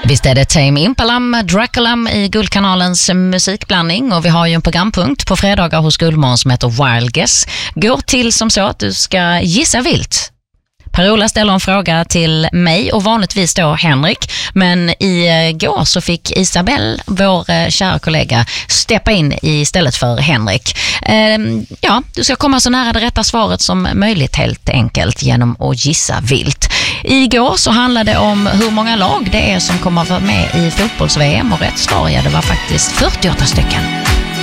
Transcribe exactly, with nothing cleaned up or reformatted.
Visst är det Tame Impala med Draculam i Guldkanalens musikblandning, och vi har ju en programpunkt på fredagar hos Guldmorgon som heter Wild Guess. Går till som så att du ska gissa vilt. Per-Ola ställer en fråga till mig och vanligtvis då Henrik, men igår så fick Isabelle, vår kära kollega, steppa in istället för Henrik. Ehm, ja, du ska komma så nära det rätta svaret som möjligt helt enkelt genom att gissa vilt. Igår så handlade det om hur många lag det är som kommer att vara med i fotbolls-V M, och rätt svar, ja, det var faktiskt fyrtioåtta stycken.